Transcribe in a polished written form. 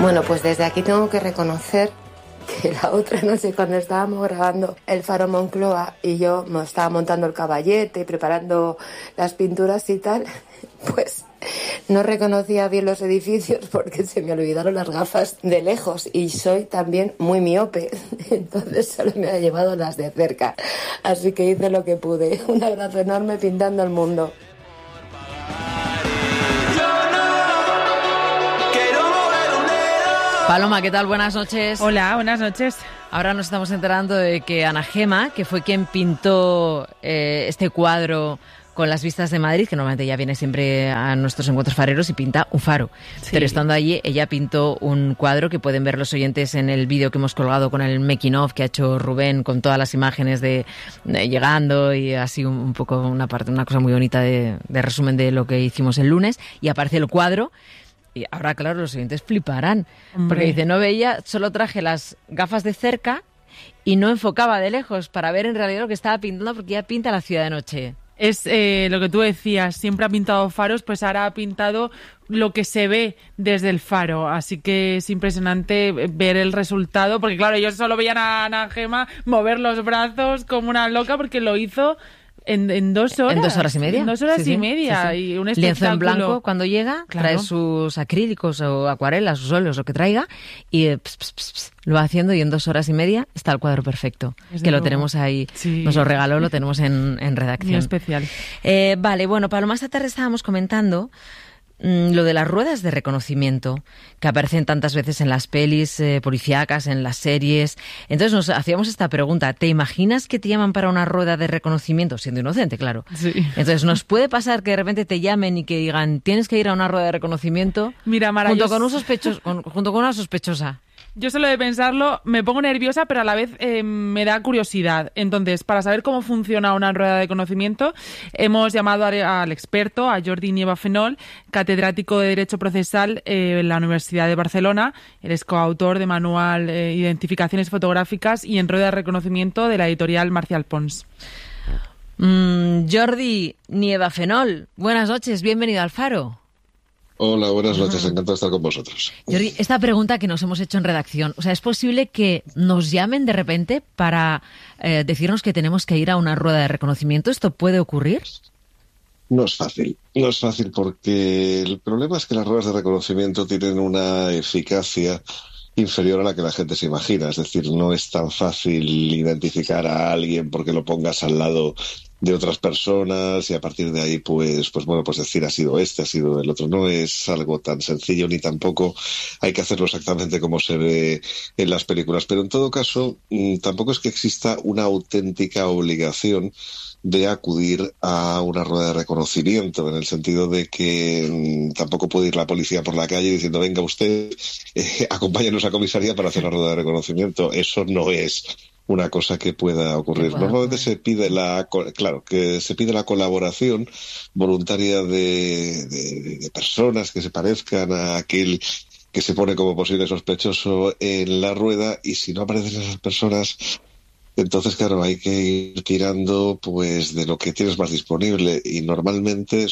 Bueno, pues desde aquí tengo que reconocer que la otra noche, cuando estábamos grabando el Faro Moncloa y yo me estaba montando el caballete y preparando las pinturas y tal, pues no reconocía bien los edificios porque se me olvidaron las gafas de lejos y soy también muy miope, entonces solo me ha llevado las de cerca, así que hice lo que pude. Un abrazo enorme pintando el mundo. Paloma, ¿qué tal? Buenas noches. Hola, buenas noches. Ahora nos estamos enterando de que Ana Gema, que fue quien pintó este cuadro con las vistas de Madrid, que normalmente ella viene siempre a nuestros encuentros fareros y pinta un faro. Sí. Pero estando allí, ella pintó un cuadro que pueden ver los oyentes en el vídeo que hemos colgado con el making of que ha hecho Rubén, con todas las imágenes de llegando y así un poco una cosa muy bonita de resumen de lo que hicimos el lunes. Y aparece el cuadro. Y ahora, claro, los oyentes fliparán. Hombre. Porque dice, no veía, solo traje las gafas de cerca y no enfocaba de lejos para ver en realidad lo que estaba pintando, porque ya pinta la ciudad de noche. Es lo que tú decías, siempre ha pintado faros, pues ahora ha pintado lo que se ve desde el faro. Así que es impresionante ver el resultado, porque claro, ellos solo veían a Ana Gema mover los brazos como una loca, porque lo hizo en 2 horas. En 2 horas y media. En 2 horas y media. Sí. Y un lienzo espectáculo. En blanco cuando llega, claro. Trae sus acrílicos o acuarelas, sus óleos, lo que traiga, y lo va haciendo y en 2 horas y media está el cuadro perfecto. Es que lo tenemos ahí, sí. Nos lo regaló, lo tenemos en redacción. Muy especial. Vale, bueno, Paloma, esta tarde estábamos comentando lo de las ruedas de reconocimiento que aparecen tantas veces en las pelis policíacas, en las series. Entonces nos hacíamos esta pregunta: ¿te imaginas que te llaman para una rueda de reconocimiento? Siendo inocente, claro. Sí. Entonces, ¿nos puede pasar que de repente te llamen y que digan tienes que ir a una rueda de reconocimiento? Mira, Mara, junto con una sospechosa? Yo solo de pensarlo me pongo nerviosa, pero a la vez me da curiosidad. Entonces, para saber cómo funciona una rueda de conocimiento, hemos llamado al experto, a Jordi Nieva Fenol, catedrático de Derecho Procesal en la Universidad de Barcelona. Él es coautor de Manual Identificaciones Fotográficas y en Rueda de Reconocimiento de la editorial Marcial Pons. Jordi Nieva Fenol, buenas noches, bienvenido al Faro. Hola, buenas noches, encantado de estar con vosotros. Jordi, esta pregunta que nos hemos hecho en redacción, o sea, ¿es posible que nos llamen de repente para decirnos que tenemos que ir a una rueda de reconocimiento? ¿Esto puede ocurrir? No es fácil porque el problema es que las ruedas de reconocimiento tienen una eficacia inferior a la que la gente se imagina. Es decir, no es tan fácil identificar a alguien porque lo pongas al lado de otras personas y a partir de ahí pues decir ha sido este, ha sido el otro. No es algo tan sencillo ni tampoco hay que hacerlo exactamente como se ve en las películas. Pero en todo caso, tampoco es que exista una auténtica obligación de acudir a una rueda de reconocimiento, en el sentido de que tampoco puede ir la policía por la calle diciendo venga usted, acompáñenos a comisaría para hacer una rueda de reconocimiento. Eso no es una cosa que pueda ocurrir. Normalmente se pide la colaboración voluntaria de personas que se parezcan a aquel que se pone como posible sospechoso en la rueda, y si no aparecen esas personas, entonces, claro, hay que ir tirando pues de lo que tienes más disponible, y normalmente